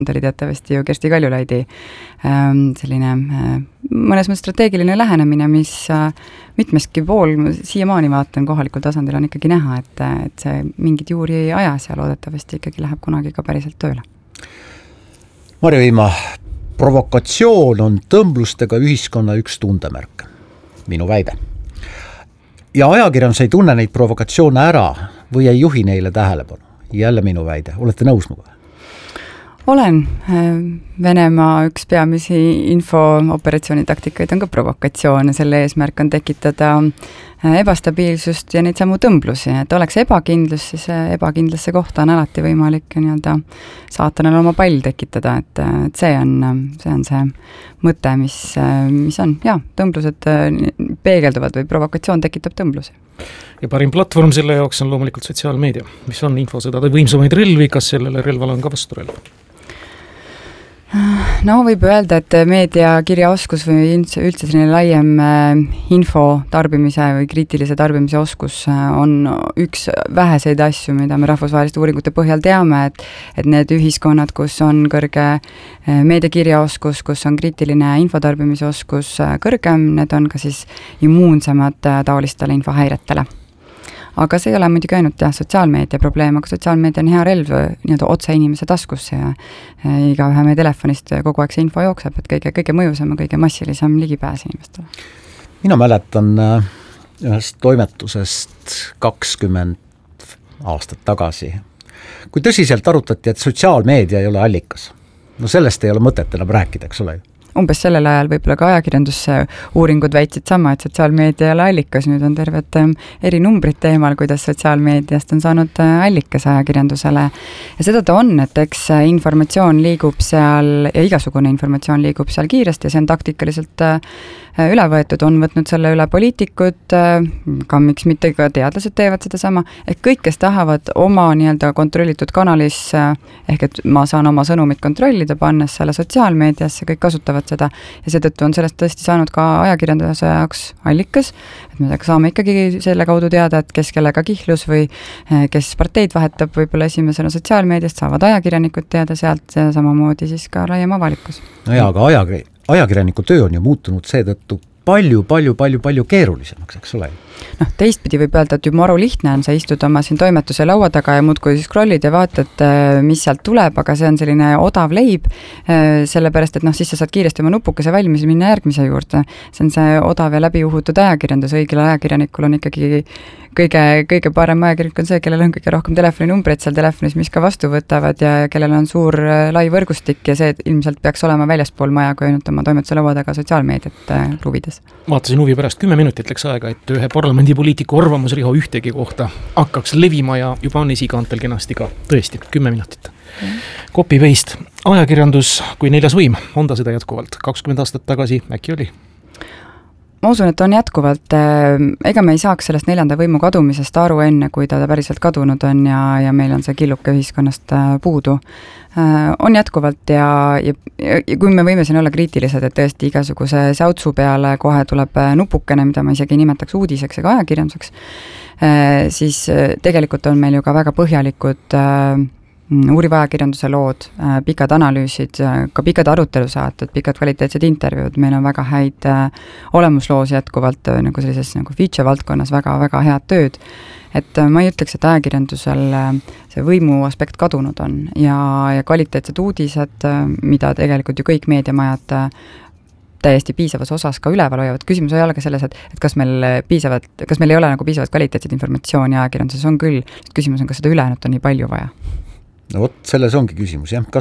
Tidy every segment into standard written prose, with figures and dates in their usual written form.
oli teatavasti ju Kersti Kaljulaidi selline mõnes mõttes strateegiline lähenemine, mis mitmestki pool siiamaani vaatan kohalikul tasandil on ikkagi näha, et see mingid juuri ajas ja loodetavasti ikkagi läheb kunagi ka päriselt tööle. Marju Viima, provokatsioon on tõmblustega ühiskonna üks tundemärk, minu väide. Ja ajakirjandus ei tunne neid provokatsioone ära või ei juhi neile tähelepanu. Jälle minu väide. Olete nõus muga? Olen. Venemaa üks peamisi infooperatsiooni taktikaid on ka provokatsioon ja selle eesmärk on tekitada ebastabiilsust ja neid samu tõmblusi, et oleks ebakindlus, siis ebakindlasse kohta on alati võimalik nii-öelda saatanal oma pall tekitada, et see on see mõte, mis on, tõmblused peegelduvad või provokatsioon tekitab tõmblusi. Ja parim platvorm selle jaoks on loomulikult sotsiaalmeedia, mis on infosõdade võimsamaid relvi, kas sellele relval on ka vasturelv? No võib öelda, et meediakirjaoskus või üldse selline laiem info tarbimise või kriitilise tarbimise oskus on üks väheseid asju, mida me rahvusvaheliste uuringute põhjal teame, et need ühiskonnad, kus on kõrge meediakirjaoskus, kus on kriitiline infotarbimise oskus kõrgem, need on ka siis immuunsemad taolistele infohäiretele. Aga see ei ole muidugi ainult sotsiaalmeedia probleem, aga sotsiaalmeedia on hea relv nii-öelda otse inimese taskusse ja igaühe meie telefonist kogu aeg see info jookseb, et kõige mõjusam ja kõige massilisem ligipääs inimestele. Mina mäletan ühest toimetusest 20 aastat tagasi, kui tõsiselt arutati, et sotsiaalmeedia ei ole allikas. No sellest ei ole mõtet enam rääkida, eks ole. Umbes sellel ajal võib-olla ka ajakirjanduse uuringud väitsid sama, et sotsiaalmeedia ei ole allikas, nüüd on terved eri numbrid teemal, kuidas sotsiaalmeediast on saanud allikas ajakirjandusele. Ja seda ta on, et eks informatsioon liigub seal ja igasugune informatsioon liigub seal kiiresti ja see on taktikaliselt üle võetud, on võtnud selle üle poliitikud, ka miks mitte ka teadlased teevad seda sama, ehk kõik, kes tahavad oma nii-öelda kontrollitud kanalis, ehk et ma saan oma sõnumit kontrollida, pannes selle sotsiaalmeediasse, kõik kasutavad seda ja seetõttu on sellest tõesti saanud ka ajakirjanduse jaoks allikas, et me saame ikkagi selle kaudu teada, et kes kellega kihlus või kes parteid vahetab võib-olla esimesena sotsiaalmeediast, saavad ajakirjanikud teada sealt ja samamoodi siis ka laiem avalikkus. No jaa, aga ajakirjaniku töö on ju muutunud seetõttu palju keerulisemaks, eks ole? Teistpidi võib öelda, et juba maru lihtne on, sa istud oma siin toimetuse laua taga ja muudkui scrollid ja vaatad, mis sealt tuleb, aga see on selline odav leib, sellepärast, et siis sa saad kiiresti oma nupukese valmis minna järgmise juurde. See on see odav ja läbi uhutud ajakirjandus, õigel ajakirjanikul on ikkagi kõige parem ajakirjanik on see, kellel on kõige rohkem telefoninumbreid seal telefonis, mis ka vastu võtavad ja kellel on suur lai võrgustik ja see ilmselt peaks olema väljaspool maja, kui ainult oma toimetuse laua taga sotsiaalmeediat ruvides. Vaatasin huvi pärast 10 minutit läks aega, et ühe parlamendipoliitiku arvamus Riho Ühtegi kohta hakkaks levima ja juba on esikaantel kenasti ka. Tõesti, 10 minutit. Copy-paste. Ajakirjandus kui neljas võim, on ta seda jätkuvalt? 20 aastat tagasi äkki oli? Ma usun, et on jätkuvalt, ega me ei saaks sellest neljanda võimu kadumisest aru enne, kui ta päriselt kadunud on ja meil on see killuke ühiskonnast puudu. On jätkuvalt ja kui me võime siin olla kriitilised, et tõesti igasuguse säutsu peale kohe tuleb nupukene, mida ma isegi nimetaks uudiseks ega ajakirjanduseks, siis tegelikult on meil ju ka väga põhjalikud uuriva ajakirjanduse lood, pikad analüüsid, ka pikad arutelusaated, pikad kvaliteetsed intervjuud, meil on väga häid olemusloos jätkuvalt nagu sellises nagu feature valdkonnas väga head tööd, et ma ei ütleks, et ajakirjandusel see võimu aspekt kadunud on ja kvaliteetsed uudised, mida tegelikult ju kõik meediamajad täiesti piisavas osas ka üleval hoiavad. Küsimus ei ole ka selles, et kas meil ei ole nagu piisavalt kvaliteetset informatsiooni ajakirjanduses on küll, küsimus on, kas seda ülejäänud on nii palju vaja. No vot, selles ongi küsimus, jah.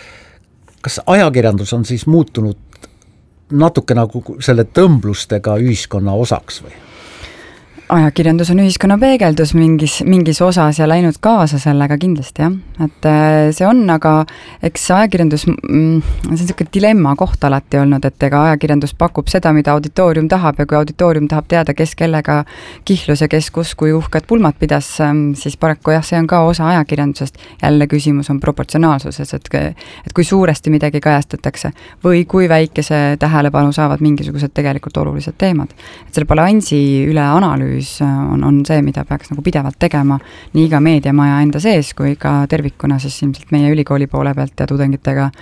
Kas ajakirjandus on siis muutunud natuke nagu selle tõmblustega ühiskonna osaks või? Ajakirjandus on ühiskonna peegeldus mingis osas ja läinud kaasa sellega kindlasti, jah. Et see on, aga eks ajakirjandus, see on selline dilemma koht alati olnud, et ega ajakirjandus pakub seda, mida auditoorium tahab ja kui auditoorium tahab teada, kes kellega kihlus ja kes kus kui uhked pulmad pidas, siis paraku jah, see on ka osa ajakirjandusest. Jälle küsimus on proportsionaalsuses, et kui suuresti midagi kajastatakse või kui väikese tähelepanu saavad mingisugused tegelikult olulised teemad. Et selle balansi üle analüüs analüüs on see, mida peaks nagu pidevalt tegema nii iga meediamaja enda sees kui ka tervikuna siis ilmselt meie ülikooli poole pealt ja tudengitega